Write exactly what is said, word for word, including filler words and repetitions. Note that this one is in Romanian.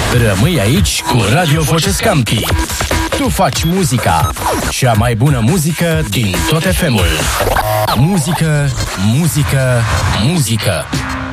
Rămâi aici cu Radio Voce Scampi. Tu faci muzica, cea mai bună muzică din tot F M-ul. Muzică, muzică, muzică.